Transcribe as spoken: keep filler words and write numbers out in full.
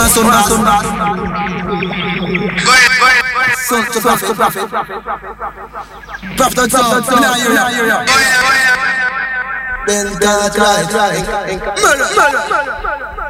a son bad. Go ahead, go ahead, go ahead. Son to prophet, prophet. Prophet and son, come here, here, here. Go ahead, go ahead, go ahead. Then God, right, right. Murder, murder.